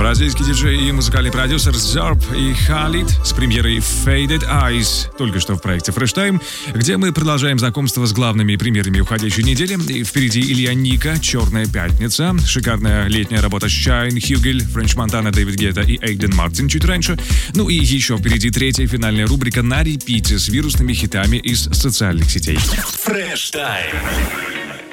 бразильский диджей и музыкальный продюсер Зорб и Халид с премьерой Faded Eyes, только что в проекте Fresh Time, где мы продолжаем знакомство с главными премьерами уходящей недели. И впереди Илья Ника, «Черная пятница», шикарная летняя работа Shine, Хьюгель, Френч Монтана, Дэвид Гетта и Эйден Мартин чуть раньше. Ну и еще впереди третья финальная рубрика на репите с вирусными хитами из социальных сетей. Fresh Time.